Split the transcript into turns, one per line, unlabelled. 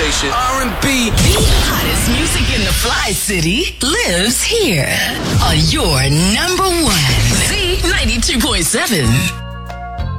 station. R&B.
The hottest music in the Fly City lives here on your number one Z92.7.